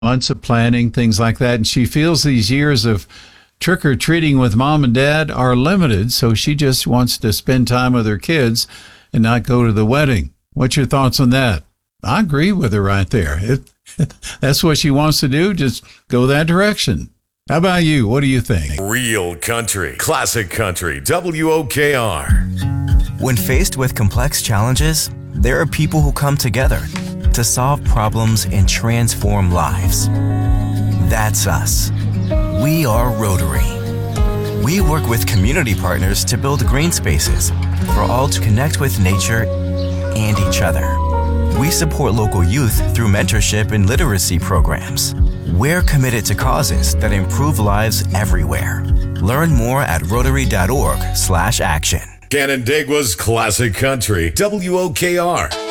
months of planning, things like that. And she feels these years of trick-or-treating with mom and dad are limited, so she just wants to spend time with her kids and not go to the wedding. What's your thoughts on that? I agree with her right there. That's what she wants to do. Just go that direction. How about you? What do you think? Real country, classic country, WOKR. When faced with complex challenges, there are people who come together to solve problems and transform lives. That's us. We are Rotary. We work with community partners to build green spaces for all to connect with nature and each other. We support local youth through mentorship and literacy programs. We're committed to causes that improve lives everywhere. Learn more at rotary.org/action. Canandaigua's classic country, WOKR.